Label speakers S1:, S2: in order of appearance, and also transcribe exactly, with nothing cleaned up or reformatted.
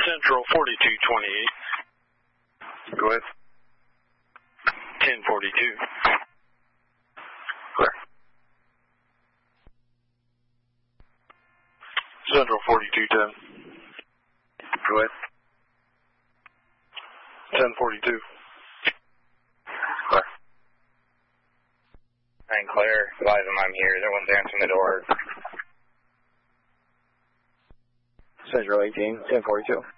S1: Central forty-two twenty-eight.
S2: Go ahead.
S1: ten forty-two.
S2: Clear.
S1: Central forty-two ten.
S2: Go ahead.
S1: ten forty-two.
S2: Clear.
S3: Nine clear. Advise them I'm here. No one's answering the door.
S2: Central eighteen, ten forty-two.